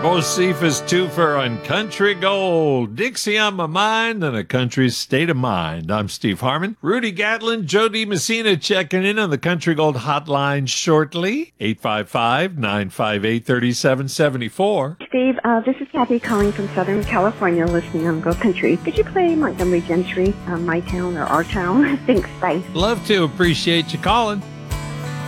Bocephus Twofer on Country Gold. Dixie on my mind and a country state of mind. I'm Steve Harmon. Rudy Gatlin, Joe DiMessina checking in on the Country Gold hotline shortly. 855-958-3774. Steve, this is Kathy calling from Southern California, listening on Go Country. Could you play Montgomery Gentry, My Town or Our Town? Thanks, bye. Love to. Appreciate you calling.